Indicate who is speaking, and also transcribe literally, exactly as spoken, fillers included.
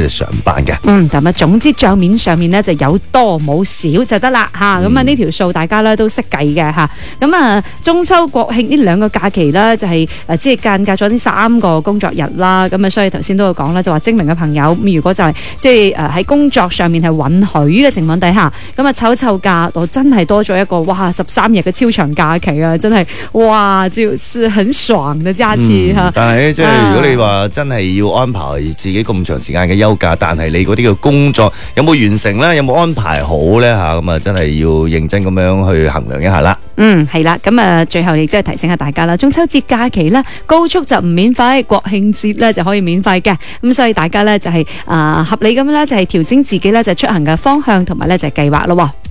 Speaker 1: 就上班嘅。
Speaker 2: 嗯，咁啊，總之帳面上面咧就有多冇少就得啦嚇。咁啊呢條數大家咧都識計嘅嚇。咁啊中秋國慶呢兩個假期啦，就係誒即係間隔咗呢三個工作日啦。咁啊所以頭先都有講啦，就話精明嘅朋友咁，如果就係即係誒喺工作上面係允許嘅情況底下，咁啊湊湊假，我真係多咗一個哇十三日嘅超長假期啊！真係哇，就是很爽嘅假期嚇。
Speaker 1: 嗯、但係即係如果你話真係要安排自己咁長時間嘅休假，但係你嗰啲嘅工作有冇完成咧？有冇安排好咧？嚇咁啊，真係要認真咁樣去衡量一下啦。
Speaker 2: 嗯，係啦，咁啊，最後亦都係提醒下大家啦，中秋節假期咧，高速就唔免費，國慶節咧就可以免費嘅。咁所以大家咧就係、是、啊、呃、合理咁啦，就係調整自己咧就出行嘅方向同埋咧就係計劃咯。